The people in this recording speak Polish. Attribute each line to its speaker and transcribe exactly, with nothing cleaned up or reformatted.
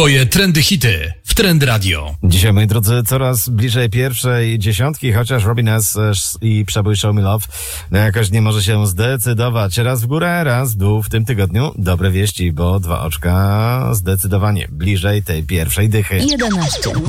Speaker 1: Twoje trendy hity w Trend Radio.
Speaker 2: Dzisiaj, moi drodzy, coraz bliżej pierwszej dziesiątki, chociaż Robin S. i przebój Show Me Love no jakoś nie może się zdecydować. Raz w górę, raz w dół w tym tygodniu. Dobre wieści, bo dwa oczka zdecydowanie bliżej tej pierwszej dychy.
Speaker 3: jedenaście.